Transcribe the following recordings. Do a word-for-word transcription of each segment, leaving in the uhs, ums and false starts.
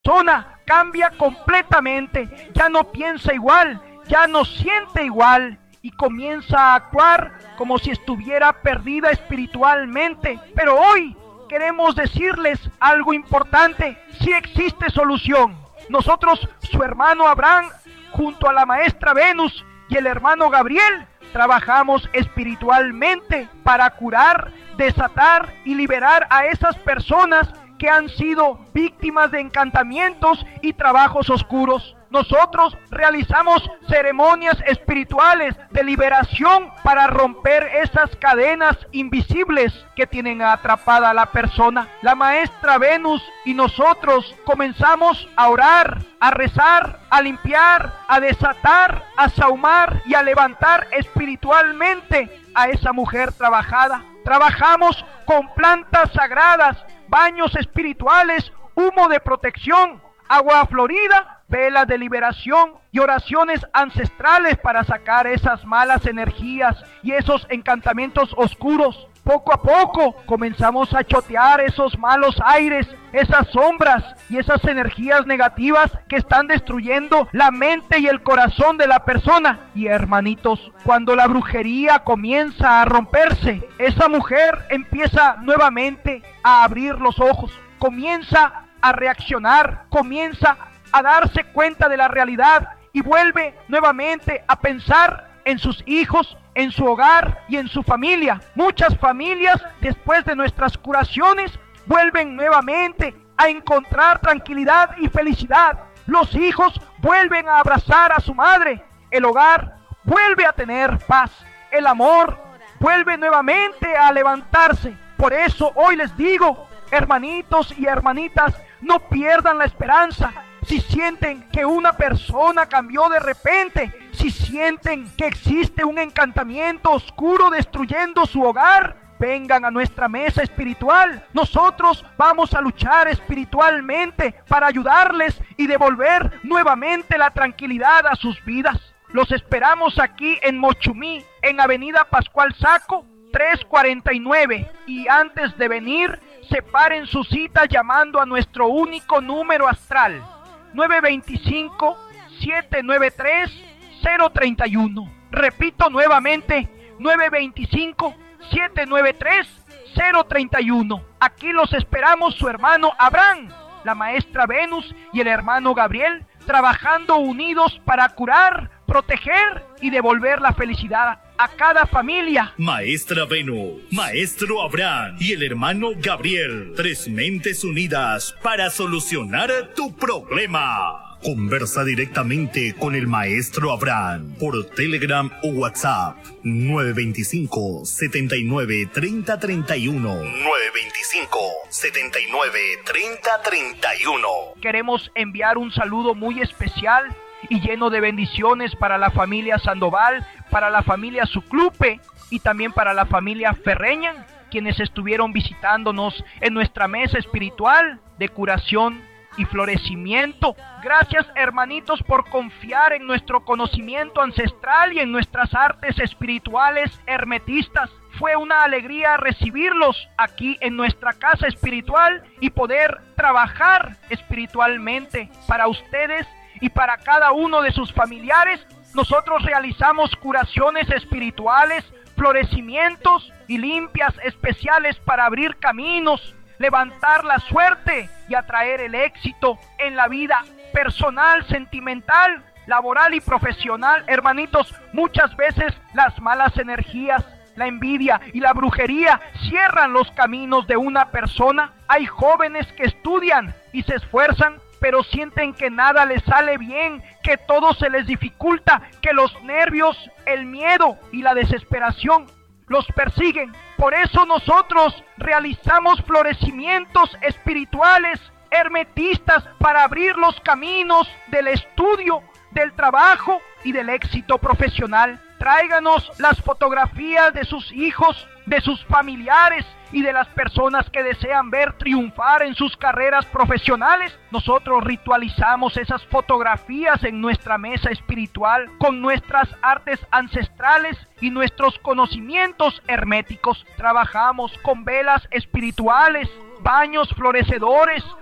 persona cambia completamente, ya no piensa igual, ya no siente igual y comienza a actuar como si estuviera perdida espiritualmente. Pero hoy queremos decirles algo importante: sí existe solución. Nosotros, su hermano Abraham, junto a la maestra Venus y el hermano Gabriel, trabajamos espiritualmente para curar, desatar y liberar a esas personas que han sido víctimas de encantamientos y trabajos oscuros. Nosotros realizamos ceremonias espirituales de liberación para romper esas cadenas invisibles que tienen atrapada a la persona. La maestra Venus y nosotros comenzamos a orar, a rezar, a limpiar, a desatar, a saumar y a levantar espiritualmente a esa mujer trabajada. Trabajamos con plantas sagradas, baños espirituales, humo de protección, agua florida, velas de liberación y oraciones ancestrales para sacar esas malas energías y esos encantamientos oscuros. Poco a poco comenzamos a chotear esos malos aires, esas sombras y esas energías negativas que están destruyendo la mente y el corazón de la persona. Y hermanitos, cuando la brujería comienza a romperse, esa mujer empieza nuevamente a abrir los ojos, comienza a reaccionar, comienza a darse cuenta de la realidad y vuelve nuevamente a pensar en sus hijos, en su hogar y en su familia. Muchas familias, después de nuestras curaciones, vuelven nuevamente a encontrar tranquilidad y felicidad. Los hijos vuelven a abrazar a su madre. El hogar vuelve a tener paz. El amor vuelve nuevamente a levantarse. Por eso hoy les digo, hermanitos y hermanitas, no pierdan la esperanza. Si sienten que una persona cambió de repente, si sienten que existe un encantamiento oscuro destruyendo su hogar, vengan a nuestra mesa espiritual. Nosotros vamos a luchar espiritualmente para ayudarles y devolver nuevamente la tranquilidad a sus vidas. Los esperamos aquí en Mochumí, en Avenida Pascual Saco, trescientos cuarenta y nueve. Y antes de venir, separen su cita llamando a nuestro único número astral, nueve dos cinco, siete nueve tres, cero tres uno. Repito nuevamente, nueve dos cinco, siete nueve tres, cero tres uno. Aquí los esperamos su hermano Abraham, la maestra Venus y el hermano Gabriel, trabajando unidos para curar, proteger y devolver la felicidad a cada familia. Maestra Venus, Maestro Abraham y el hermano Gabriel, tres mentes unidas para solucionar tu problema. Conversa directamente con el Maestro Abraham por Telegram o WhatsApp nueve dos cinco, siete nueve tres cero tres uno. nueve dos cinco, siete nueve tres cero tres uno. Queremos enviar un saludo muy especial y lleno de bendiciones para la familia Sandoval, para la familia Suclupe y también para la familia Ferreñan, quienes estuvieron visitándonos en nuestra mesa espiritual de curación y florecimiento. Gracias, hermanitos, por confiar en nuestro conocimiento ancestral y en nuestras artes espirituales hermetistas. Fue una alegría recibirlos aquí en nuestra casa espiritual y poder trabajar espiritualmente para ustedes y para cada uno de sus familiares. Nosotros realizamos curaciones espirituales, florecimientos y limpias especiales para abrir caminos, levantar la suerte y atraer el éxito en la vida personal, sentimental, laboral y profesional. Hermanitos, muchas veces las malas energías, la envidia y la brujería cierran los caminos de una persona. Hay jóvenes que estudian y se esfuerzan, pero sienten que nada les sale bien, que todo se les dificulta, que los nervios, el miedo y la desesperación los persiguen. Por eso nosotros realizamos florecimientos espirituales, hermetistas, para abrir los caminos del estudio, del trabajo y del éxito profesional. Tráiganos las fotografías de sus hijos, de sus familiares y de las personas que desean ver triunfar en sus carreras profesionales. Nosotros ritualizamos esas fotografías en nuestra mesa espiritual con nuestras artes ancestrales y nuestros conocimientos herméticos. Trabajamos con velas espirituales, baños florecedores,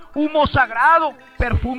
humo sagrado, perfume